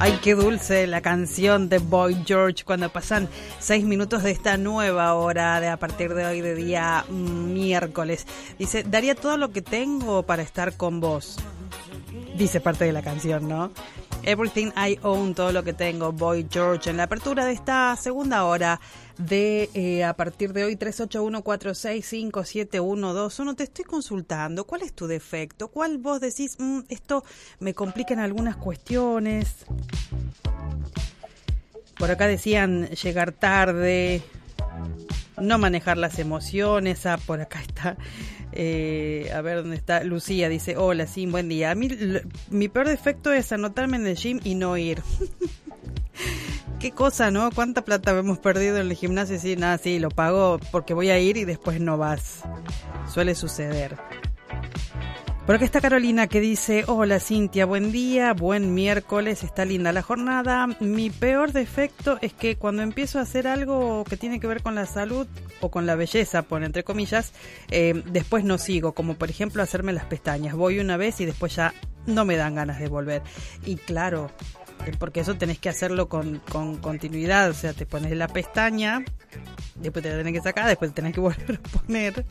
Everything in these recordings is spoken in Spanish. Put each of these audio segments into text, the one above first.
Ay, qué dulce la canción de Boy George cuando pasan 6 minutos de esta nueva hora de a partir de hoy de día miércoles. Dice, daría todo lo que tengo para estar con vos. Dice parte de la canción, ¿no? Everything I Own, todo lo que tengo, Boy George, en la apertura de esta segunda hora de a partir de hoy 381-465-7121. Te estoy consultando, ¿cuál es tu defecto? ¿Cuál vos decís, esto me complica en algunas cuestiones? Por acá decían llegar tarde, no manejar las emociones. Por acá está, a ver dónde está Lucía, dice, hola, sí, buen día. A mí mi peor defecto es anotarme en el gym y no ir. Qué cosa, ¿no? ¿Cuánta plata hemos perdido en el gimnasio? Sí, nada, sí, lo pago porque voy a ir y después no vas. Suele suceder. Por acá está Carolina que dice, hola Cintia, buen día, buen miércoles, está linda la jornada. Mi peor defecto es que cuando empiezo a hacer algo que tiene que ver con la salud o con la belleza, pone entre comillas, después no sigo, como por ejemplo hacerme las pestañas. Voy una vez y después ya no me dan ganas de volver. Y claro, porque eso tenés que hacerlo con continuidad, o sea, te pones la pestaña, después te la tenés que sacar, después te tenés que volver a poner.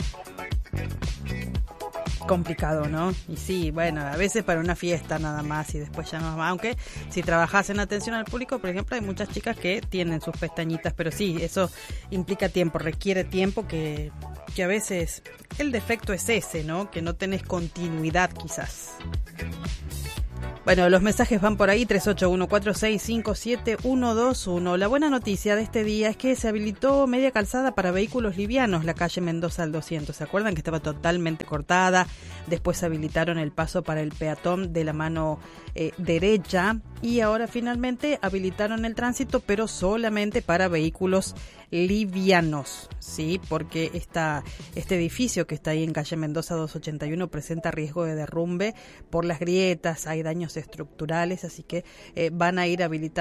Complicado, ¿no? Y sí, bueno, a veces para una fiesta nada más y después ya no más. Aunque si trabajas en atención al público, por ejemplo, hay muchas chicas que tienen sus pestañitas, pero sí, eso implica tiempo, requiere tiempo que a veces el defecto es ese, ¿no? Que no tenés continuidad quizás. Bueno, los mensajes van por ahí, 381-465-7121. La buena noticia de este día es que se habilitó media calzada para vehículos livianos, la calle Mendoza al 200. ¿Se acuerdan que estaba totalmente cortada? Después habilitaron el paso para el peatón de la mano derecha y ahora finalmente habilitaron el tránsito, pero solamente para vehículos livianos, ¿sí? Porque este edificio que está ahí en calle Mendoza 281 presenta riesgo de derrumbe por las grietas, hay daños estructurales, así que van a ir habilitando